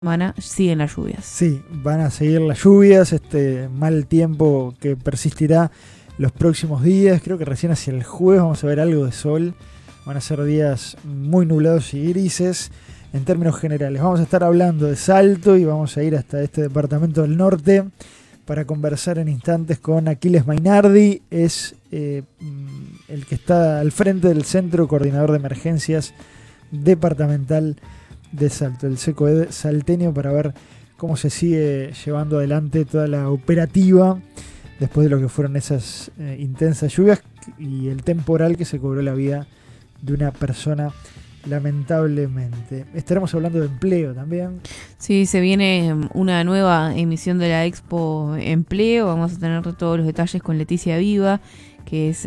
semana siguen las lluvias. Sí, van a seguir las lluvias, este mal tiempo que persistirá los próximos días. Creo que recién hacia el jueves vamos a ver algo de sol. Van a ser días muy nublados y grises en términos generales. Vamos a estar hablando de Salto y vamos a ir hasta este departamento del norte para conversar en instantes con Aquiles Mainardi. Es el que está al frente del Centro Coordinador de Emergencias Departamental de Salto, el SECOED salteño, para ver cómo se sigue llevando adelante toda la operativa después de lo que fueron esas intensas lluvias y el temporal que se cobró la vida de una persona, lamentablemente. Estaremos hablando de empleo también. Sí, se viene una nueva emisión de la Expo Empleo. Vamos a tener todos los detalles con Leticia Viva, que es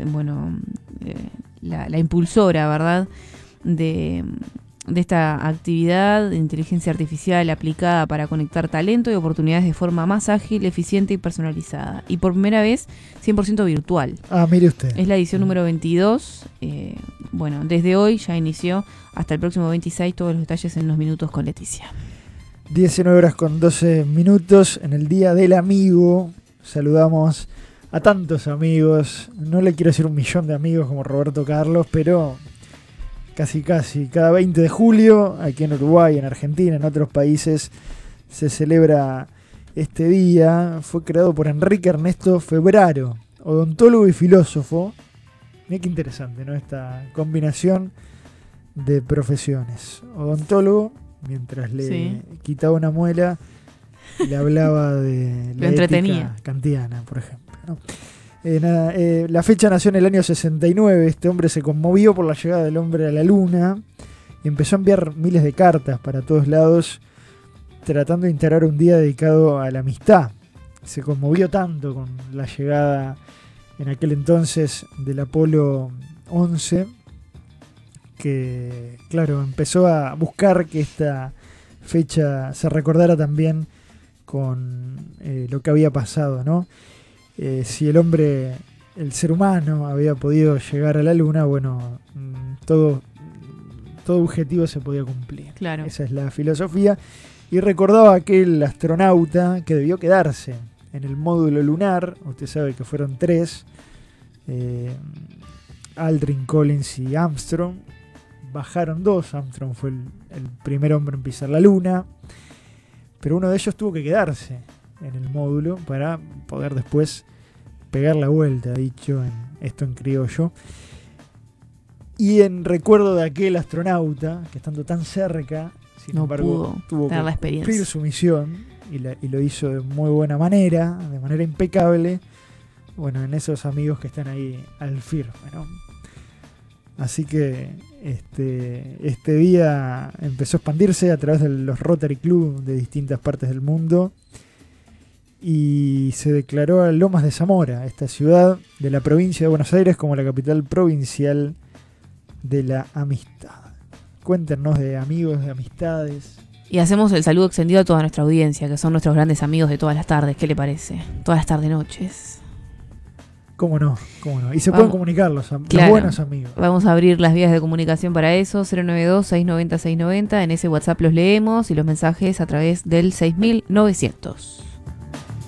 la impulsora, ¿verdad?, de esta actividad de inteligencia artificial aplicada para conectar talento y oportunidades de forma más ágil, eficiente y personalizada. Y por primera vez, 100% virtual. Ah, mire usted. Es la edición número 22. Desde hoy ya inició hasta el próximo 26. Todos los detalles en los minutos con Leticia. 19 horas con 12 minutos en el Día del Amigo. Saludamos a tantos amigos. No le quiero decir 1.000.000 de amigos como Roberto Carlos, pero casi cada 20 de julio, aquí en Uruguay, en Argentina, en otros países, se celebra este día. Fue creado por Enrique Ernesto Febraro, odontólogo y filósofo. Mira qué interesante, ¿no?, esta combinación de profesiones. Odontólogo, mientras le quitaba una muela, le hablaba de la ética kantiana, por ejemplo, ¿no? La fecha nació en el año 69. Este hombre se conmovió por la llegada del hombre a la luna y empezó a enviar miles de cartas para todos lados, tratando de integrar un día dedicado a la amistad. Se conmovió tanto con la llegada en aquel entonces del Apolo 11 que, claro, empezó a buscar que esta fecha se recordara también con lo que había pasado, ¿no? Si el ser humano había podido llegar a la luna, todo objetivo se podía cumplir. Claro. Esa es la filosofía. Y recordaba a aquel astronauta que debió quedarse en el módulo lunar. Usted sabe que fueron 3, Aldrin, Collins y Armstrong. Bajaron 2, Armstrong fue el primer hombre en pisar la luna, pero uno de ellos tuvo que quedarse en el módulo para poder después pegar la vuelta, dicho esto en criollo. Y en recuerdo de aquel astronauta que, estando tan cerca, sin embargo, tuvo que cumplir su misión y lo hizo de muy buena manera, de manera impecable. En esos amigos que están ahí al firme, ¿no? Así que este día empezó a expandirse a través de los Rotary Club de distintas partes del mundo y se declaró a Lomas de Zamora, esta ciudad de la provincia de Buenos Aires, como la capital provincial de la amistad. Cuéntenos de amigos, de amistades. Y hacemos el saludo extendido a toda nuestra audiencia, que son nuestros grandes amigos de todas las tardes. ¿Qué le parece? Todas las tarde-noches. ¿Cómo no? Y se pueden comunicar los buenos amigos. Vamos a abrir las vías de comunicación para eso, 092-690-690. En ese WhatsApp los leemos y los mensajes a través del 6900.